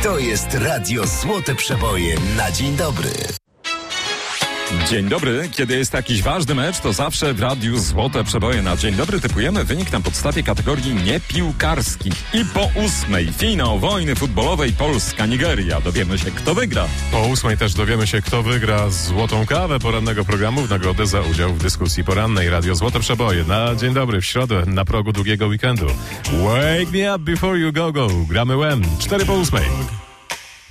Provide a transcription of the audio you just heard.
To jest Radio Złote Przeboje na dzień dobry. Dzień dobry. Kiedy jest jakiś ważny mecz, to zawsze w Radiu Złote Przeboje na dzień dobry typujemy wynik na podstawie kategorii niepiłkarskich. I po 8 finał wojny futbolowej Polska-Nigeria. Dowiemy się, kto wygra. Po 8 też dowiemy się, kto wygra złotą kawę porannego programu w nagrodę za udział w dyskusji porannej. Radio Złote Przeboje na dzień dobry w środę na progu długiego weekendu. Wake me up before you go. Gramy Wham! 4 po 8.